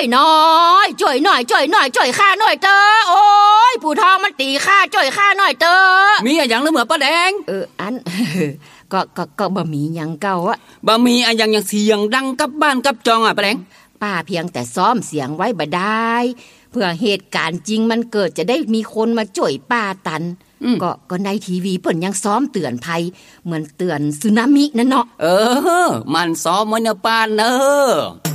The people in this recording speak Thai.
ยหน่อยจ่อยหน่อยจ่อยหน่อยจ่อยข้าหน่อยเตอโอ้ยปู่ทองมันตีข้าจ่อยข้าหน่อยเตอมีอะหยังหรือเหมือป้าแดงอัน ก็บ่มีหยังเก่าอะบ่มีอะหยังเสียงดังกับบ้านกับจองอะป้าแดงป้าเพียงแต่ซ้อมเสียงไว้บ่ได้เพื่อเหตุการณ์จริงมันเกิดจะได้มีคนมาจ่อยป้าตันก็ในทีวีเพิ่นยังซ้อมเตือนภัยเหมือนเตือนสึนามินั่นเนาะมันซ้อมมันเนอะป้าเนอะ